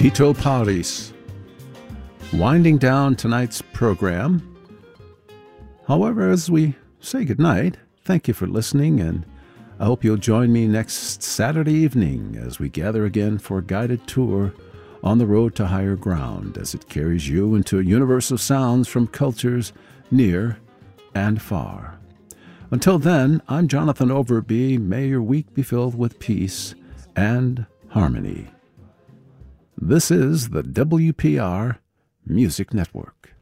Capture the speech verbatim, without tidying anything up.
Tito Paris. Winding down tonight's program. However, as we say goodnight, thank you for listening, and I hope you'll join me next Saturday evening as we gather again for a guided tour on the road to higher ground as it carries you into a universe of sounds from cultures near and far. Until then, I'm Jonathan Overby. May your week be filled with peace and harmony. This is the W P R Music Network.